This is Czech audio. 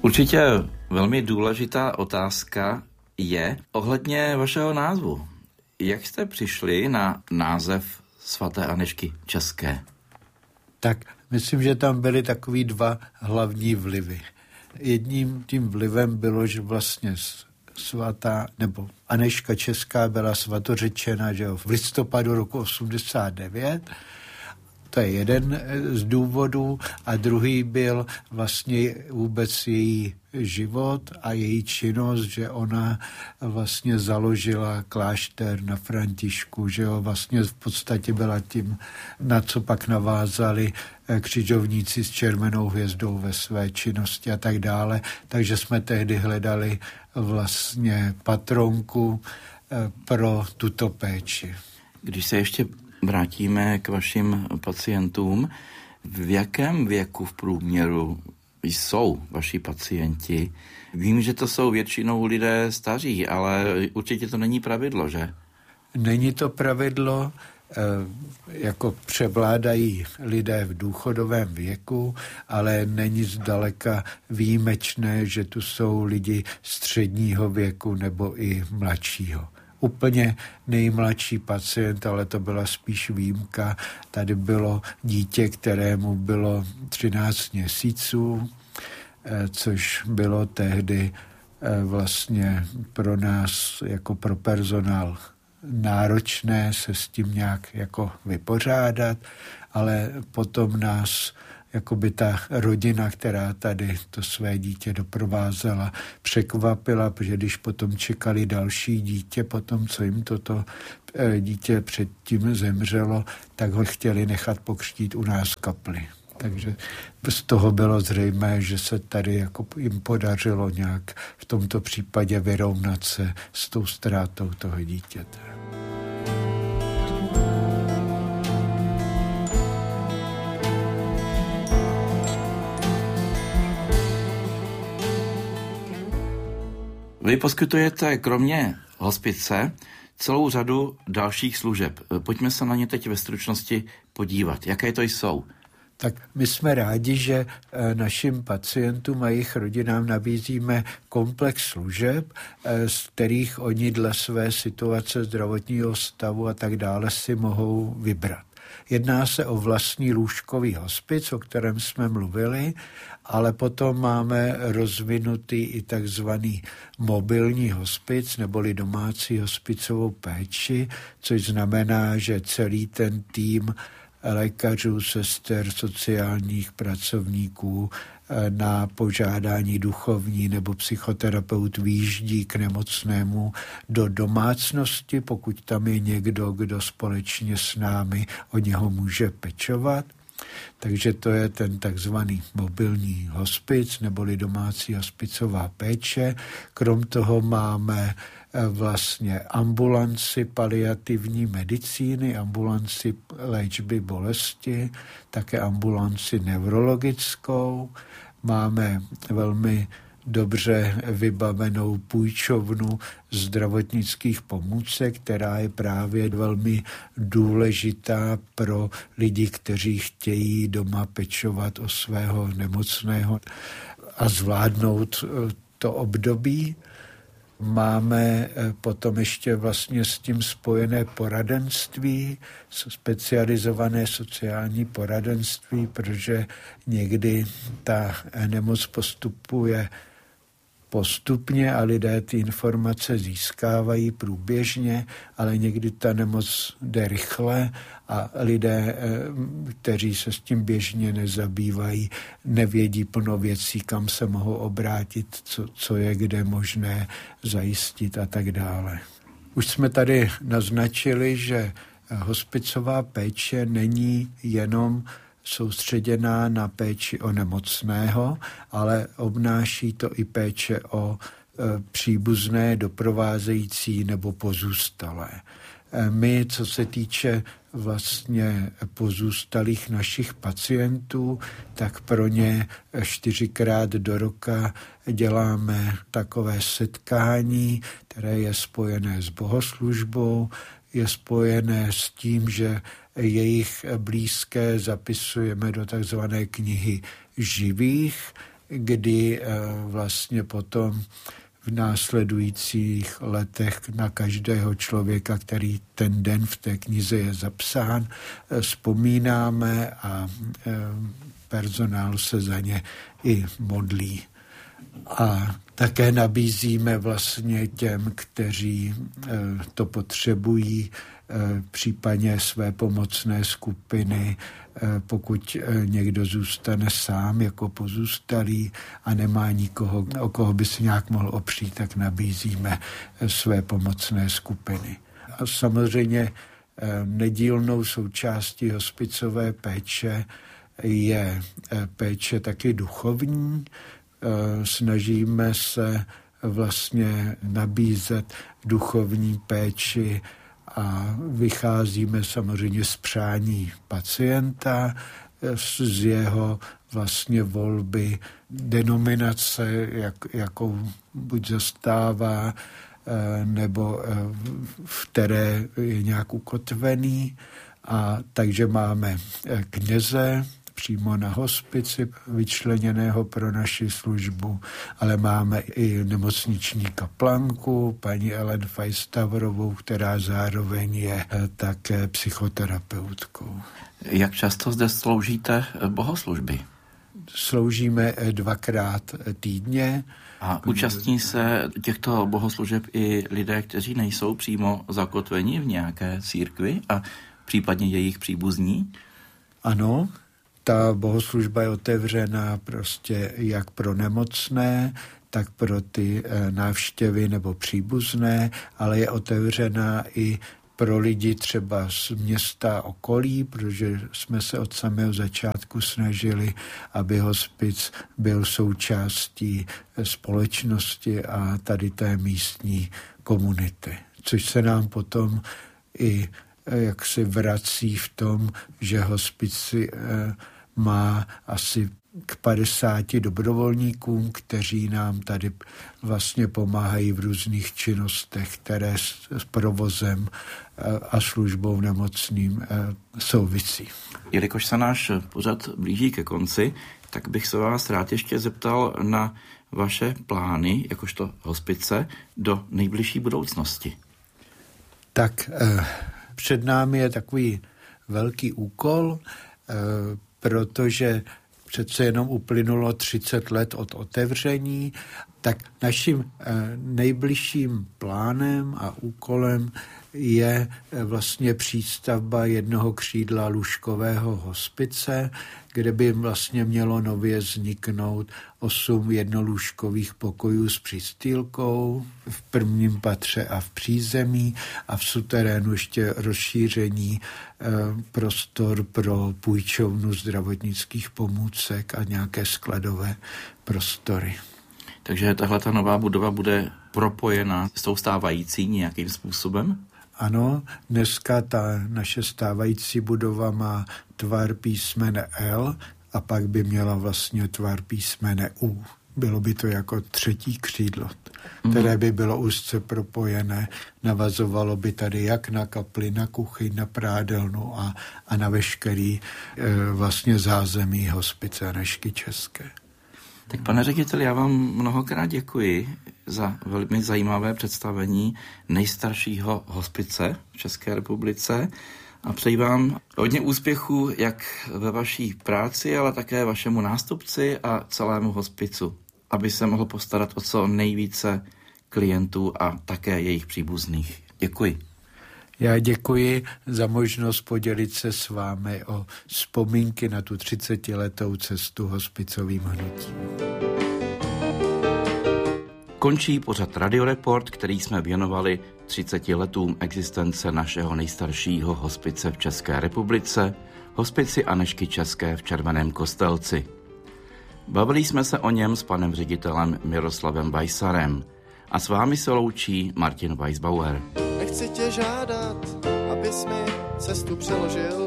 Určitě velmi důležitá otázka je ohledně vašeho názvu. Jak jste přišli na název svaté Anežky České? Tak myslím, že tam byly takový dva hlavní vlivy. Jedním tím vlivem bylo, že vlastně svatá, nebo Anežka Česká byla svatořečena, že v listopadu roku 89. To je jeden z důvodů a druhý byl vlastně vůbec její život a její činnost, že ona vlastně založila klášter na Františku, že jo, vlastně v podstatě byla tím, na co pak navázali křižovníci s červenou hvězdou ve své činnosti a tak dále. Takže jsme tehdy hledali vlastně patronku pro tuto péči. Když se ještě vrátíme k vašim pacientům, v jakém věku v průměru jsou vaši pacienti? Vím, že to jsou většinou lidé staří, ale určitě to není pravidlo, že? Není to pravidlo, jako převládají lidé v důchodovém věku, ale není zdaleka výjimečné, že tu jsou lidi středního věku nebo i mladšího. Úplně nejmladší pacient, ale to byla spíš výjimka. Tady bylo dítě, kterému bylo 13 měsíců, což bylo tehdy vlastně pro nás jako pro personál náročné se s tím nějak jako vypořádat, ale potom nás jakoby ta rodina, která tady to své dítě doprovázela, překvapila, protože když potom čekali další dítě, potom co jim toto dítě předtím zemřelo, tak ho chtěli nechat pokřtít u nás v kapli. Takže z toho bylo zřejmé, že se tady jako jim podařilo nějak v tomto případě vyrovnat se s tou ztrátou toho dítěte. Vy poskytujete kromě hospice celou řadu dalších služeb. Pojďme se na ně teď ve stručnosti podívat. Jaké to jsou? Tak my jsme rádi, že našim pacientům a jejich rodinám nabízíme komplex služeb, z kterých oni dle své situace zdravotního stavu a tak dále si mohou vybrat. Jedná se o vlastní lůžkový hospic, o kterém jsme mluvili, ale potom máme rozvinutý i takzvaný mobilní hospic, neboli domácí hospicovou péči, což znamená, že celý ten tým lékařů, sester, sociálních pracovníků na požádání duchovní nebo psychoterapeut výjíždí k nemocnému do domácnosti, pokud tam je někdo, kdo společně s námi o něho může pečovat. Takže to je ten takzvaný mobilní hospic neboli domácí hospicová péče. Krom toho máme vlastně ambulanci paliativní medicíny, ambulanci léčby bolesti, také ambulanci neurologickou. Máme velmi dobře vybavenou půjčovnu zdravotnických pomůcek, která je právě velmi důležitá pro lidi, kteří chtějí doma pečovat o svého nemocného a zvládnout to období. Máme potom ještě vlastně s tím spojené poradenství, specializované sociální poradenství, protože někdy ta nemoc postupuje postupně a lidé ty informace získávají průběžně, ale někdy ta nemoc jde rychle a lidé, kteří se s tím běžně nezabývají, nevědí plno věcí, kam se mohou obrátit, co je kde možné zajistit a tak dále. Už jsme tady naznačili, že hospicová péče není jenom soustředěná na péči o nemocného, ale obnáší to i péče o příbuzné, doprovázející nebo pozůstalé. My, co se týče vlastně pozůstalých našich pacientů, tak pro ně 4krát do roka děláme takové setkání, které je spojené s bohoslužbou, je spojené s tím, že jejich blízké zapisujeme do takzvané knihy živých, kdy vlastně potom v následujících letech na každého člověka, který ten den v té knize je zapsán, vzpomínáme a personál se za ně i modlí. A také nabízíme vlastně těm, kteří to potřebují, případně své pomocné skupiny, pokud někdo zůstane sám jako pozůstalý a nemá nikoho, o koho by se nějak mohl opřít, tak nabízíme své pomocné skupiny. A samozřejmě nedílnou součástí hospicové péče je péče taky duchovní. Snažíme se vlastně nabízet duchovní péči a vycházíme samozřejmě z přání pacienta, z jeho vlastně volby, denominace, jakou buď zastává, nebo v které je nějak ukotvený. A takže máme kněze přímo na hospici vyčleněného pro naši službu, ale máme i nemocniční kaplanku, paní Ellen Fajstavrovou, která zároveň je také psychoterapeutkou. Jak často zde sloužíte bohoslužby? Sloužíme 2krát týdně. A účastní se těchto bohoslužeb i lidé, kteří nejsou přímo zakotveni v nějaké církvi a případně jejich příbuzní? Ano, ta bohoslužba je otevřená prostě jak pro nemocné, tak pro ty návštěvy nebo příbuzné, ale je otevřená i pro lidi třeba z města okolí, protože jsme se od samého začátku snažili, aby hospic byl součástí společnosti a tady té místní komunity. Což se nám potom i jak si vrací v tom, že hospici má asi k 50 dobrovolníkům, kteří nám tady vlastně pomáhají v různých činnostech, které s provozem a službou nemocným souvisí. Jelikož se náš pořad blíží ke konci, tak bych se vás rád ještě zeptal na vaše plány, jakožto hospice, do nejbližší budoucnosti. Tak před námi je takový velký úkol, protože přece jenom uplynulo 30 let od otevření, tak naším nejbližším plánem a úkolem je vlastně přístavba jednoho křídla lůžkového hospice, kde by vlastně mělo nově vzniknout 8 jednolůžkových pokojů s přistýlkou v prvním patře a v přízemí a v suterénu ještě rozšíření prostor pro půjčovnu zdravotnických pomůcek a nějaké skladové prostory. Takže tahle ta nová budova bude propojena s tou stávající nějakým způsobem? Ano, dneska ta naše stávající budova má tvar písmene L a pak by měla vlastně tvar písmene U. Bylo by to jako třetí křídlo, které by bylo úzce propojené. Navazovalo by tady jak na kapli, na kuchyň, na prádelnu a na veškerý vlastně zázemí hospice Anežky České. Tak pane řediteli, já vám mnohokrát děkuji za velmi zajímavé představení nejstaršího hospice v České republice a přeji vám hodně úspěchů jak ve vaší práci, ale také vašemu nástupci a celému hospicu, aby se mohl postarat o co nejvíce klientů a také jejich příbuzných. Děkuji. Já děkuji za možnost podělit se s vámi o vzpomínky na tu 30letou cestu hospicovým hnutím. Končí pořad Radioreport, který jsme věnovali 30 letům existence našeho nejstaršího hospice v České republice, hospici Anežky České v Červeném Kostelci. Bavili jsme se o něm s panem ředitelem Miroslavem Weissarem a s vámi se loučí Martin Weisbauer. Nechci tě žádat, abys mi cestu přeložil,